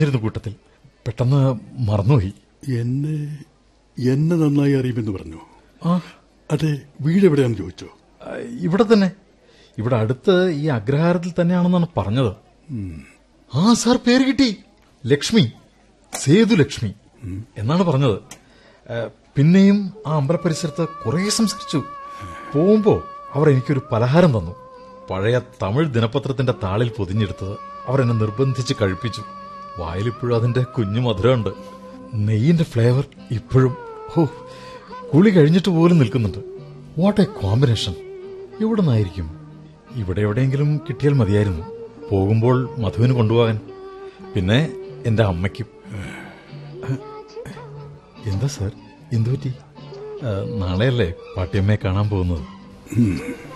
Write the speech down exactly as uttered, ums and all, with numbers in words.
ിരുന്നു കൂട്ടത്തിൽ പെട്ടെന്ന് മറന്നുപോയി. എന്നെ എന്നെ നന്നായി അറിയുമെന്ന് പറഞ്ഞു. ആ അതെ, വീട് എവിടെയാണെന്ന് ചോദിച്ചോ? ഇവിടെ തന്നെ, ഇവിടെ അടുത്ത് ഈ അഗ്രഹാരത്തിൽ തന്നെയാണെന്നാണ് പറഞ്ഞത്. ആ സാർ, പേര് കിട്ടി. ലക്ഷ്മി, സേതു ലക്ഷ്മി എന്നാണ് പറഞ്ഞത്. പിന്നെയും ആ അമ്പലപരിസരത്ത് കുറെ സംസാരിച്ചു. പോകുമ്പോ അവർ എനിക്കൊരു പലഹാരം തന്നു. പഴയ തമിഴ് ദിനപത്രത്തിന്റെ താളിൽ പൊതിഞ്ഞെടുത്തത് അവർ എന്നെ നിർബന്ധിച്ച് കഴിപ്പിച്ചു. വായിലിപ്പോഴും അതിന്റെ കുഞ്ഞു മധുരമുണ്ട്. നെയ്യിന്റെ ഫ്ലേവർ ഇപ്പോഴും ഹോ കുളി കഴിഞ്ഞിട്ട് പോലും നിൽക്കുന്നുണ്ട്. What A combination! എവിടെ നിന്നായിരിക്കും? ഇവിടെ എവിടെയെങ്കിലും കിട്ടിയാൽ മതിയായിരുന്നു, പോകുമ്പോൾ മധുവിന് കൊണ്ടുപോകാൻ. പിന്നെ എന്റെ അമ്മയ്ക്കും. എന്താ സാർ, എന്തുപറ്റി? നാളെയല്ലേ പാട്ടിയമ്മയെ കാണാൻ പോകുന്നത്?